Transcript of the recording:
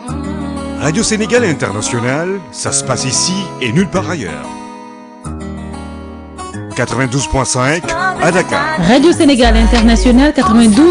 Radio Sénégal International, ça se passe ici et nulle part ailleurs. 92.5 à Dakar. Radio Sénégal International 92.